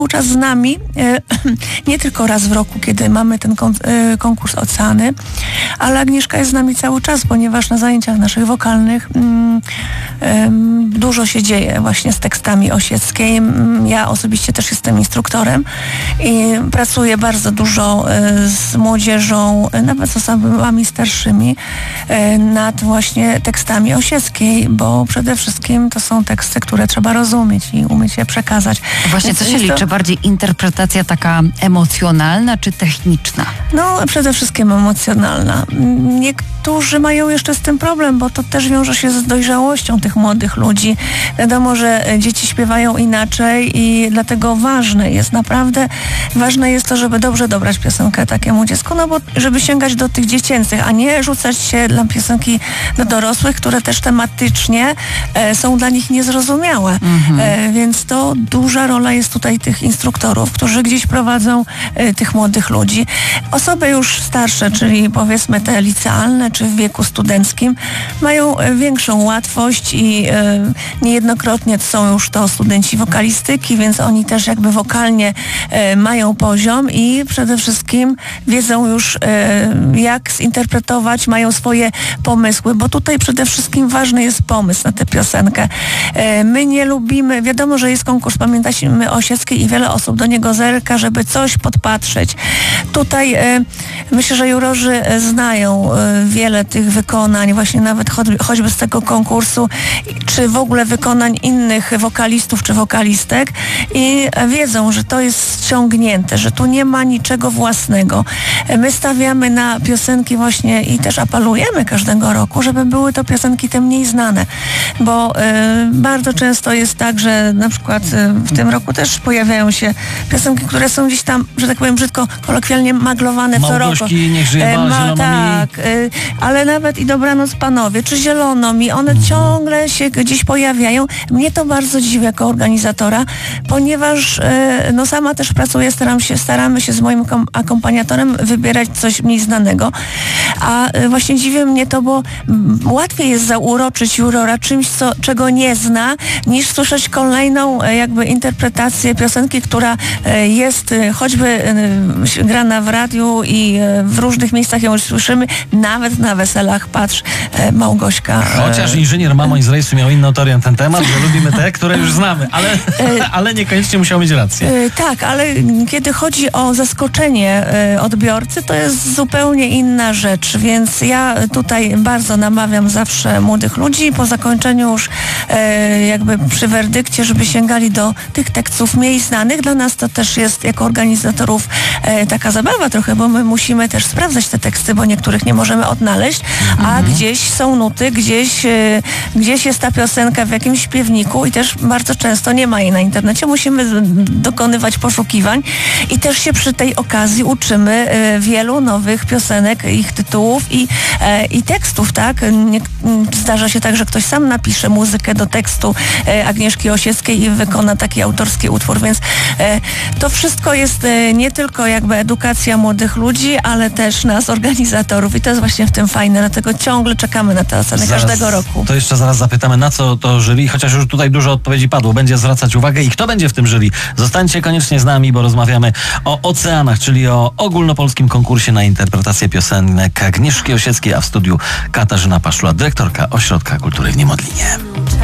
czas z nami, nie tylko raz w roku, kiedy mamy ten konkurs Oceany, ale Agnieszka jest z nami cały czas, ponieważ na zajęciach naszych wokalnych dużo się dzieje właśnie z tekstami Osieckiej. Ja osobiście też jestem instruktorem i pracuję bardzo dużo z młodzieżą, nawet z osobami starszymi, nad właśnie tekstami Osieckiej, bo przede wszystkim to są teksty, które trzeba rozumieć i umieć je przekazać. Właśnie, co się liczy? Bardziej interpretacja taka emocjonalna czy techniczna? No, przede wszystkim emocjonalna. Niektórzy mają jeszcze z tym problem, bo to też wiąże się z dojrzałością tych młodych ludzi. Wiadomo, że dzieci śpiewają inaczej i dlatego ważne jest to, żeby dobrze dobrać piosenkę takiemu dziecku, no bo żeby sięgać do tych dziecięcych, a nie rzucać się dla piosenki do dorosłych, które też tematycznie są dla nich niezrozumiałe. Więc to duża rola jest tutaj tych instruktorów, którzy gdzieś prowadzą tych młodych ludzi. Osoby już starsze, czyli powiedzmy te licealne, czy w wieku studenckim, mają większą łatwość i niejednokrotnie są już to studenci wokalistyki, więc oni też jakby wokalnie mają poziom i przede wszystkim wiedzą już jak zinterpretować, mają swoje pomysły, bo tutaj przede wszystkim ważny jest pomysł na tę piosenkę. My nie lubimy, wiadomo, że jest konkurs Pamiętajmy Osieckiej i wiele osób do niego zerka, żeby coś podpatrzeć. Tutaj myślę, że jurorzy znają wiele tych wykonań, właśnie nawet choćby z tego konkursu, czy w ogóle wykonań innych wokalistów czy wokalistek i wiedzą, że to jest ściągnięte, że tu nie ma niczego własnego. My stawiamy na piosenki właśnie i też apelujemy każdego roku, żeby były to piosenki te mniej znane, bo bardzo często jest tak, że na przykład w tym roku też pojawiają się piosenki, które są gdzieś tam, że tak powiem brzydko, kolokwialnie maglowane co roku. Małgośki, Niech żyje bal, Zielono tak, ale nawet i Dobranoc Panowie, czy Zielono mi, one ciągle się gdzieś pojawiają. Mnie to bardzo dziwi jako organizatora, ponieważ no sama też pracuję, staramy się z moim akompaniatorem wybierać coś mniej znanego, a właśnie dziwi mnie to, bo łatwiej jest zauroczyć jurora czymś, czego nie zna, niż słyszeć kolejną jakby interpretację piosenki, która jest choćby grana w radiu i w różnych miejscach ją słyszymy, nawet na weselach, patrz, Małgośka. Chociaż inżynier Mamoń z rejsu miał inną teorię na ten temat, że lubimy te, które już znamy, ale niekoniecznie musiał mieć rację. Tak, ale kiedy chodzi o zaskoczenie odbiorcy, to jest zupełnie inna rzecz, więc ja tutaj bardzo namawiam zawsze młodych ludzi po zakończeniu już jakby przy werdykcie, żeby sięgali do tych tekstów mniej znanych. Dla nas to też jest jako organizatorów taka zabawa trochę, bo my musimy też sprawdzać te teksty, bo niektórych nie możemy odnaleźć, a gdzieś są nuty, gdzieś jest ta piosenka w jakimś śpiewniku i też bardzo często nie ma jej na internecie. Musimy dokonywać poszukiwań i też się przy tej okazji uczymy wielu nowych piosenek, ich tytułów i tekstów, tak? Zdarza się tak, że ktoś sam napisze muzykę do tekstu Agnieszki Osieckiej i wykona taki autorski utwór, więc to wszystko jest nie tylko jakby edukacja młodych ludzi, ale też nas, organizatorów i to jest właśnie w tym fajne, dlatego ciągle czekamy na te oceny każdego roku. To jeszcze zaraz zapytamy, na co to jury, chociaż już tutaj dużo odpowiedzi padło, będzie zwracać uwagę i kto będzie w tym jury. Zostańcie koniecznie z nami, bo rozmawiamy o Oceanach, czyli o ogólnopolskim konkursie na interpretację piosenek Agnieszki Osieckiej, a w studiu Katarzyna Paszula, dyrektorka Ośrodka Kultury w Niemodlinie.